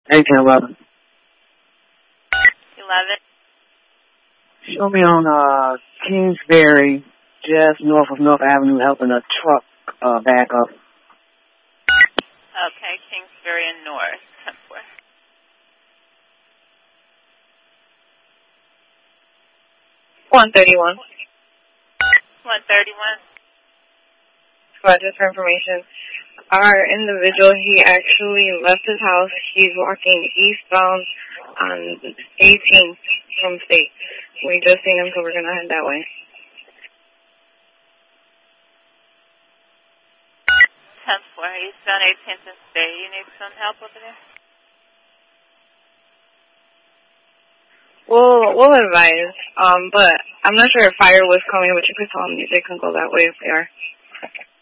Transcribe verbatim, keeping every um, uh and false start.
eighteen eleven. eleven. Show me on uh, Kingsbury, just north of North Avenue, helping a truck uh, back up. Okay, Kingsbury and North. ten four. one thirty-one. one thirty-one. Well, just for information, our individual, he actually left his house. He's walking eastbound on eighteenth from State. We just seen him, so we're going to head that way. ten four, eastbound eighteenth and State. You need some help over there? We'll, we'll advise, um, but I'm not sure if fire was coming, but you could tell them they can go that way if they are.